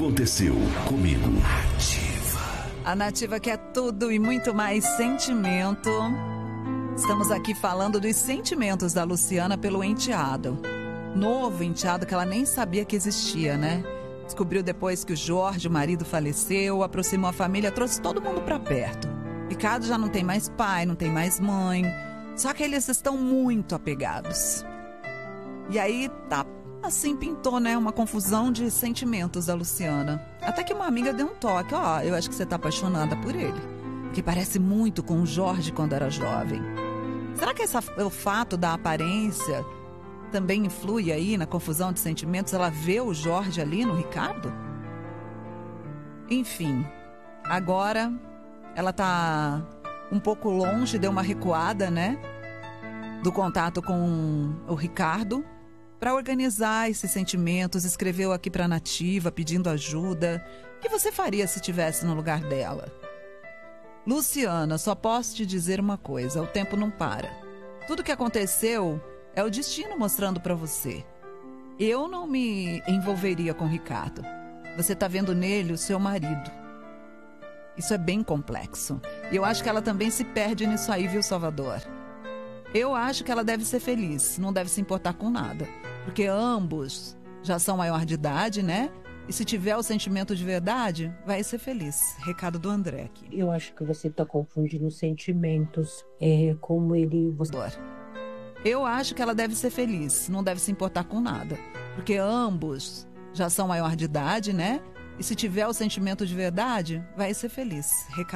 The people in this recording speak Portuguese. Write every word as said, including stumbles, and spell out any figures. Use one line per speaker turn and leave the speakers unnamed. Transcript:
Aconteceu comigo.
A Nativa quer tudo e muito mais sentimento. Estamos aqui falando dos sentimentos da Luciana pelo enteado. Novo enteado que ela nem sabia que existia, né? Descobriu depois que o Jorge, o marido, faleceu, aproximou a família, trouxe todo mundo pra perto. Ricardo já não tem mais pai, não tem mais mãe, só que eles estão muito apegados. E aí, tá, assim pintou, né, uma confusão de sentimentos da Luciana. Até que uma amiga deu um toque, ó, eu acho que você tá apaixonada por ele, que parece muito com o Jorge quando era jovem. Será que essa, o fato da aparência também influi aí na confusão de sentimentos? Ela vê o Jorge ali no Ricardo? Enfim, agora ela tá um pouco longe, deu uma recuada, né, do contato com o Ricardo para organizar esses sentimentos. Escreveu aqui para a Nativa pedindo ajuda. O que você faria se estivesse no lugar dela? Luciana, só posso te dizer uma coisa, o tempo não para. Tudo que aconteceu é o destino mostrando para você. Eu não me envolveria com o Ricardo. Você tá vendo nele o seu marido. Isso é bem complexo. E eu acho que ela também se perde nisso aí, viu, Salvador? Eu acho que ela deve ser feliz, não deve se importar com nada. Porque ambos já são maior de idade, né? E se tiver o sentimento de verdade, vai ser feliz. Recado do André aqui.
Eu acho que você tá confundindo sentimentos. É como ele... Você...
Eu acho que ela deve ser feliz, não deve se importar com nada. Porque ambos já são maior de idade, né? E se tiver o sentimento de verdade, vai ser feliz. Recado